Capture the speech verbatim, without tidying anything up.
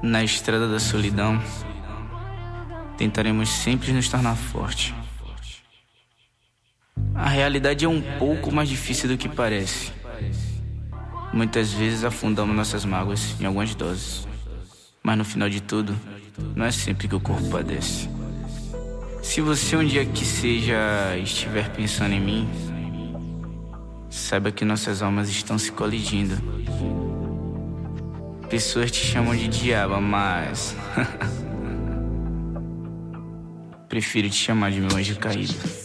Na estrada da solidão, tentaremos sempre nos tornar fortes. A realidade é um pouco mais difícil do que parece. Muitas vezes afundamos nossas mágoas em algumas doses, mas no final de tudo, não é sempre que o corpo padece. Se você um dia que seja estiver pensando em mim, saiba que nossas almas estão se colidindo. Pessoas te chamam de diabo, mas prefiro te chamar de meu anjo caído.